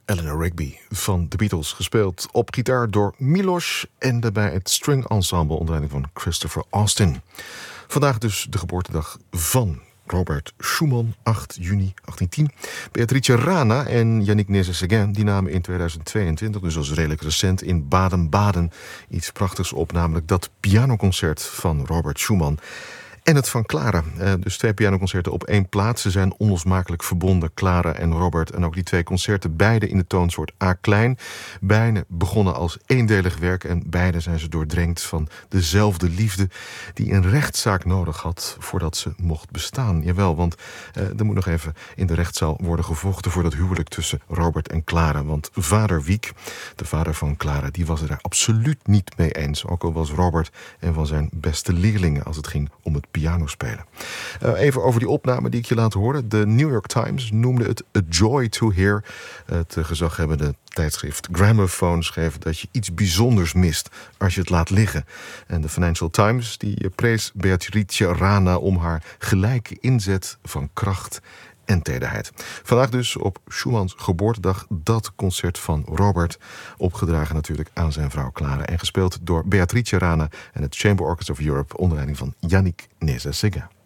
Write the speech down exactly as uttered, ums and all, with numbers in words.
Eleanor Rigby van The Beatles, gespeeld op gitaar door Milos en daarbij het string ensemble onder leiding van Christopher Austin. Vandaag dus de geboortedag van Robert Schumann, acht juni achttientien. Beatrice Rana en Yannick Nézet-Séguin die namen in tweeduizend tweeëntwintig, dus als redelijk recent, in Baden-Baden iets prachtigs op, namelijk dat pianoconcert van Robert Schumann. En het van Clara. Dus twee pianoconcerten op één plaats. Ze zijn onlosmakelijk verbonden, Clara en Robert. En ook die twee concerten, beide in de toonsoort A klein. Beide begonnen als eendelig werk. En beide zijn ze doordrenkt van dezelfde liefde die een rechtszaak nodig had voordat ze mocht bestaan. Jawel, want eh, er moet nog even in de rechtszaal worden gevochten voor dat huwelijk tussen Robert en Clara. Want vader Wieck, de vader van Clara, die was het er absoluut niet mee eens. Ook al was Robert een van zijn beste leerlingen als het ging om het piano spelen. Uh, even over die opname die ik je laat horen. De New York Times noemde het a joy to hear. Het uh, gezaghebbende tijdschrift Gramophone schreef dat je iets bijzonders mist als je het laat liggen. En de Financial Times die prees Beatrice Rana om haar gelijke inzet van kracht en tederheid. Vandaag dus op Schumanns geboortedag dat concert van Robert, opgedragen natuurlijk aan zijn vrouw Clara en gespeeld door Beatrice Rana en het Chamber Orchestra of Europe onder leiding van Yannick Nézet-Séguin.